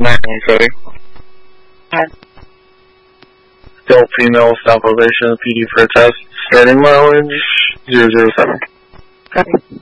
9 coding. Still female, South Elevation, PD for a test. Starting mileage 007. Copy.